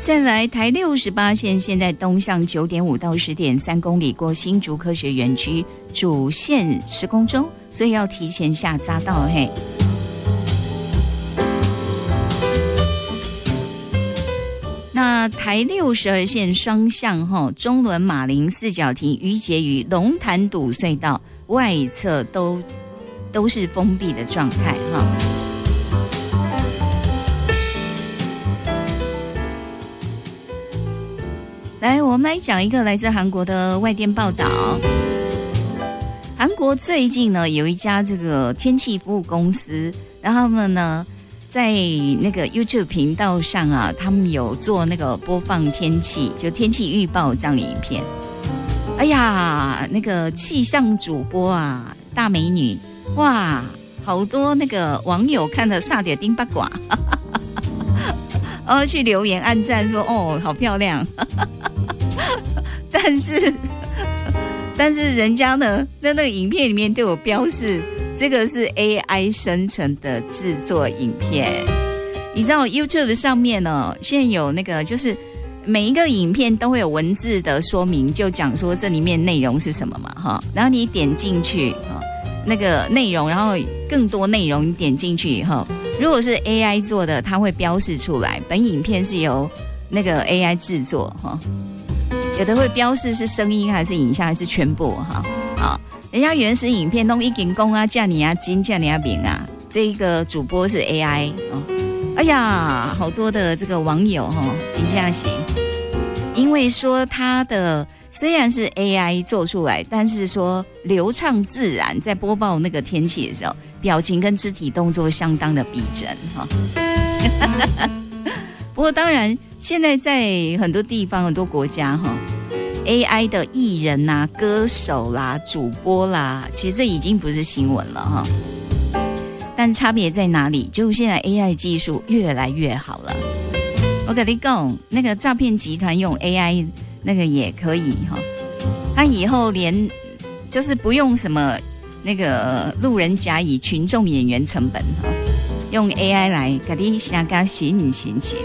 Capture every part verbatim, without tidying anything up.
再来台六十八线，现在东向九点五到十点三公里，过新竹科学园区主线施工中，所以要提前下匝道嘿。那台六十二线双向哈，中仑马林四角亭余结于龙潭堵隧道外侧都都是封闭的状态哈。来，我们来讲一个来自韩国的外电报道。韩国最近呢，有一家这个天气服务公司，然后他们呢，在那个 YouTube 频道上啊，他们有做那个播放天气，就天气预报这样的影片。哎呀，那个气象主播啊，大美女，哇，好多那个网友看了煞点丁八卦，然后去留言按赞说，哦，好漂亮。但是，但是人家呢，在那个影片里面都有标示，这个是 A I 生成的制作影片。你知道 YouTube 上面呢，现在有那个就是每一个影片都会有文字的说明，就讲说这里面内容是什么嘛，哈。然后你点进去啊，那个内容，然后更多内容你点进去以后，如果是 A I 做的，它会标示出来，本影片是由那个 A I 制作哈。有的会标示是声音还是影像还是全部哈啊，人家原始影片都已经公啊叫你啊金叫你啊名啊，这个主播是 A I 哦，哎呀，好多的这个网友哈金价行，因为说他的虽然是 A I 做出来，但是说流畅自然，在播报那个天气的时候，表情跟肢体动作相当的逼真哈。不过当然，现在在很多地方、很多国家哈 ，A I 的艺人啦、啊、歌手啦、主播啦，其实这已经不是新闻了哈。但差别在哪里？就现在 A I 技术越来越好了。我跟你讲，那个诈骗集团用 A I 那个也可以哈，他以后连就是不用什么那个路人甲乙群众演员成本哈。用 A I 来给你想个行行行，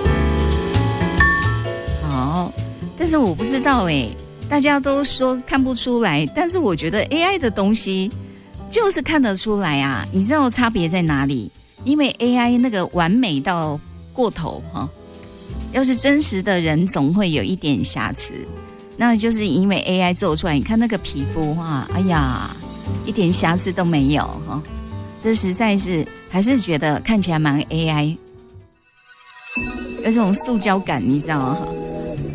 好，但是我不知道哎，大家都说看不出来，但是我觉得 A I 的东西就是看得出来啊。你知道差别在哪里？因为 A I 那个完美到过头哈，要是真实的人总会有一点瑕疵，那就是因为 A I 做出来，你看那个皮肤哇，哎呀，一点瑕疵都没有哈。这实在是还是觉得看起来蛮 A I， 有种塑胶感，你知道吗？